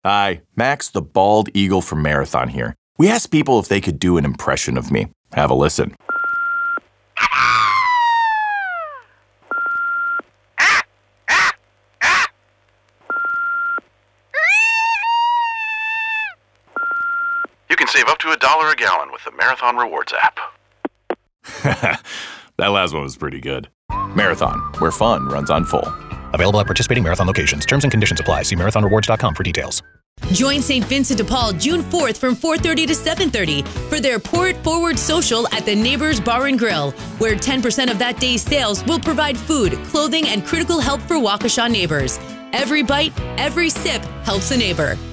Hi, Max the Bald Eagle from Marathon here. We asked people if they could do an impression of me. Have a listen. You can save up to $1 a gallon with the Marathon Rewards app. That last one was pretty good. Marathon, where fun runs on full. Available at participating Marathon locations. Terms and conditions apply. See marathonrewards.com for details. Join St. Vincent de Paul June 4th from 4:30 to 7:30 for their Pour It Forward social at the Neighbors Bar and Grill, where 10% of that day's sales will provide food, clothing, and critical help for Waukesha neighbors. Every bite, every sip helps a neighbor.